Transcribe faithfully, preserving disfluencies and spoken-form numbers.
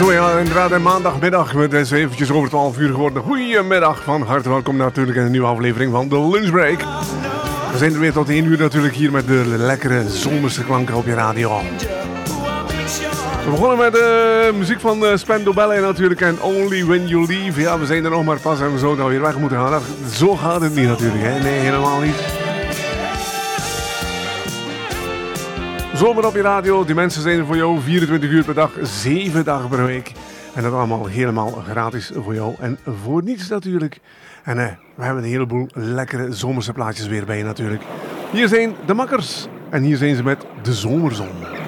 Zo ja, inderdaad, en maandagmiddag, het is eventjes over twaalf uur geworden. Goedemiddag, van harte welkom natuurlijk in een nieuwe aflevering van de Lunchbreak. We zijn er weer tot één uur natuurlijk hier met de lekkere zomerse klanken op je radio. We begonnen met de uh, muziek van uh, Spandau Ballet natuurlijk en Only When You Leave. Ja, we zijn er nog maar pas en we zouden alweer weg moeten gaan. Dat, zo gaat het niet natuurlijk, hè? Nee, helemaal niet. Zomer op je radio, die mensen zijn er voor jou vierentwintig uur per dag, zeven dagen per week. En dat allemaal helemaal gratis voor jou en voor niets natuurlijk. En uh, we hebben een heleboel lekkere zomerse plaatjes weer bij je natuurlijk. Hier zijn de makkers en hier zijn ze met de zomerzon.